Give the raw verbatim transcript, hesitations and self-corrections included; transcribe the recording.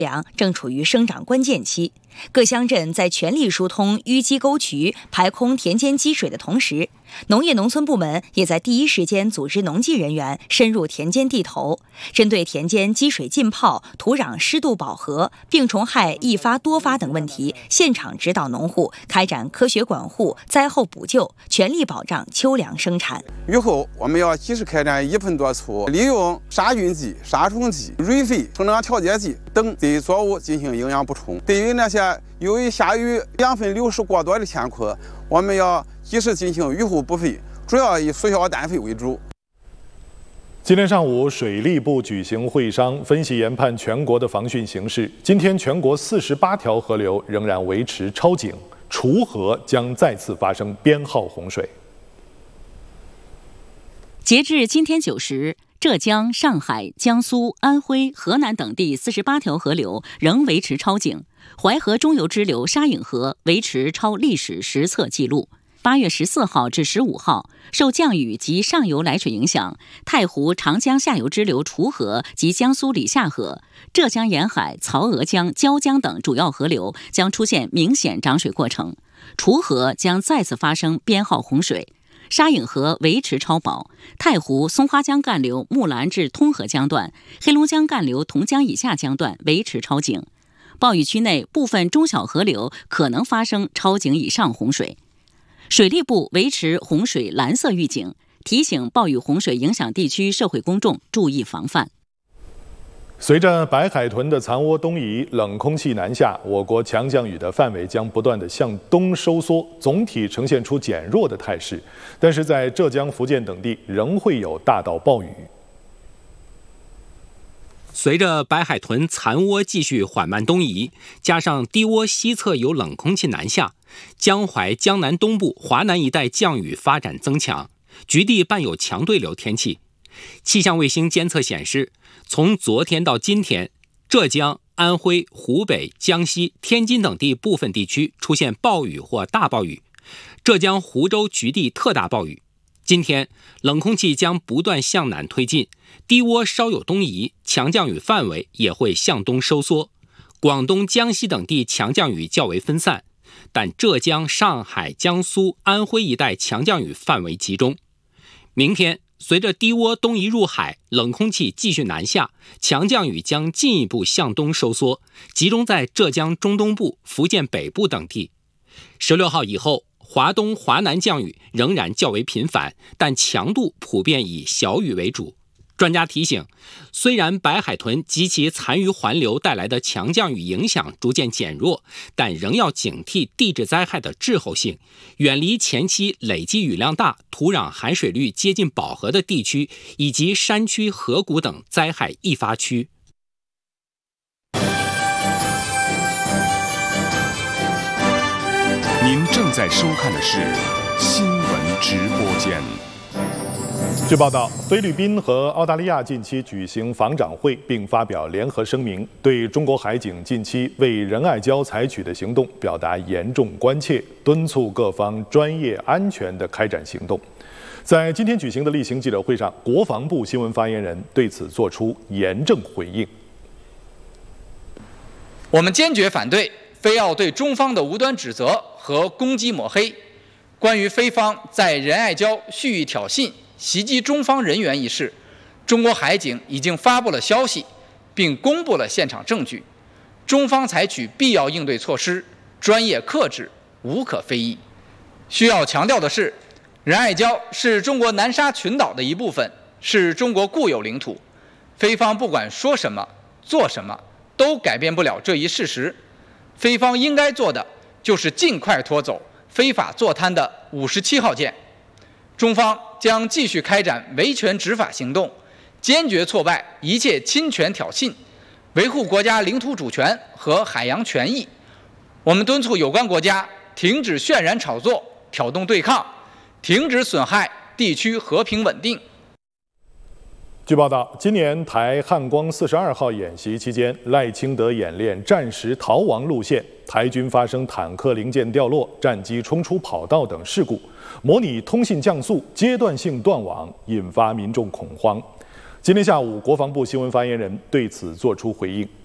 粮正处于生长关键期，各乡镇在全力疏通淤积沟渠、排空田间积水的同时，农业农村部门也在第一时间组织农技人员深入田间地头，针对田间积水浸泡、土壤湿度饱和、病虫害易发多发等问题，现场指导农户开展科学管护、灾后补救，全力保障秋粮生产。 雨后我们要及时开展一盆多粗，利用杀菌剂、杀虫剂、蕊肥、生长调节剂等对作物进行营养补充。对于那些由于下雨养分流失过多的田库，我们要及时进行雨后补肥，主要以速效氮肥为主。 今天上午，水利部举行会商，分析研判全国的防汛形势。今天，全国四十八条河流仍然维持超警，滁河将再次发生编号洪水。 截至今天九时，浙江、上海、江苏、安徽、河南等地四十八条河流仍维持超警，淮河中游支流沙引河维持超历史实测记录。八月十四号至十五号，受降雨及上游来水影响，太湖长江下游支流滁河及江苏礼下河、浙江沿海曹娥江、椒江等主要河流将出现明显涨水过程，滁河将再次发生编号洪水。沙引河维持超保，太湖松花江干流木兰至通河江段、黑龙江干流同江以下江段维持超警。暴雨区内部分中小河流可能发生超警以上洪水。水利部维持洪水蓝色预警，提醒暴雨洪水影响地区社会公众注意防范。 随着白海豚的残窝东移，冷空气南下，我国强降雨的范围将不断的向东收缩，总体呈现出减弱的态势。但是在浙江、福建等地仍会有大到暴雨。 随着白海豚残窝继续缓慢东移，加上低窝西侧有冷空气南下，江淮、江南东部、华南一带降雨发展增强，局地伴有强对流天气。气象卫星监测显示，从昨天到今天，浙江、安徽、湖北、江西、天津等地部分地区出现暴雨或大暴雨，浙江湖州局地特大暴雨。今天，冷空气将不断向南推进，低窝稍有东移，强降雨范围也会向东收缩。广东、江西等地强降雨较为分散，但浙江、上海、江苏、安徽一带强降雨范围集中。明天，随着低窝东移入海，冷空气继续南下，强降雨将进一步向东收缩，集中在浙江中东部、福建北部等地。十六号以后，华东、华南降雨仍然较为频繁，但强度普遍以小雨为主。专家提醒，虽然白海豚及其残余环流带来的强降雨影响逐渐减弱，但仍要警惕地质灾害的滞后性，远离前期累积雨量大、土壤含水率接近饱和的地区，以及山区、河谷等灾害易发区。 您正在收看的是新闻直播间。 据报道，菲律宾和澳大利亚近期举行防长会，并发表联合声明，对中国海警近期为仁爱礁采取的行动表达严重关切，敦促各方专业安全地开展行动。在今天举行的例行记者会上，国防部新闻发言人对此作出严正回应。 我们坚决反对菲澳对中方的无端指责和攻击抹黑。关于菲方在仁爱礁蓄意挑衅、袭击中方人员一事，中国海警已经发布了消息，并公布了现场证据。中方采取必要应对措施，专业克制，无可非议。需要强调的是，仁爱礁是中国南沙群岛的一部分，是中国固有领土。菲方不管说什么、做什么，都改变不了这一事实。菲方应该做的就是尽快拖走非法坐滩的五十七号舰。中方将继续开展维权执法行动，坚决挫败一切侵权挑衅，维护国家领土主权和海洋权益。我们敦促有关国家停止渲染炒作、挑动对抗，停止损害地区和平稳定。 据报道，今年台汉光四十二号演习期间，赖清德演练战时逃亡路线，台军发生坦克零件掉落、战机冲出跑道等事故，模拟通信降速、阶段性断网，引发民众恐慌。今天下午，国防部新闻发言人对此作出回应。